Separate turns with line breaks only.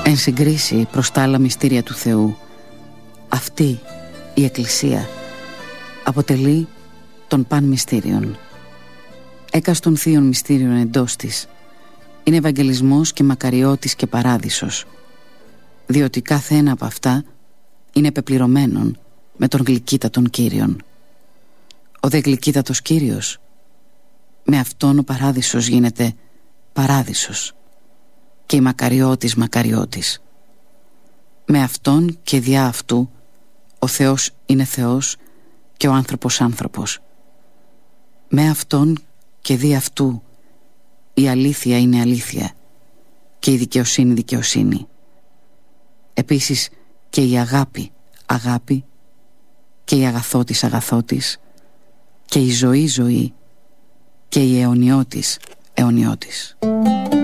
Εν συγκρίση προς τα άλλα μυστήρια του Θεού, αυτή η Εκκλησία αποτελεί των παν μυστήριων. Έκαστον θείων μυστήριων εντός της είναι Ευαγγελισμός και μακαριώτης και παράδεισος, διότι κάθε ένα από αυτά είναι πεπληρωμένον με τον γλυκύτατον Κύριον. Ο δε γλυκύτατος Κύριος, με αυτόν ο παράδεισος γίνεται παράδεισος και η μακαριώτης μακαριώτης. Με αυτόν και διά αυτού ο Θεός είναι Θεός και ο άνθρωπος άνθρωπος. Με αυτόν και δι' αυτού η αλήθεια είναι αλήθεια και η δικαιοσύνη δικαιοσύνη. Επίσης και η αγάπη αγάπη και η αγαθότης αγαθότης και η ζωή ζωή και η αιωνιώτης αιωνιώτης.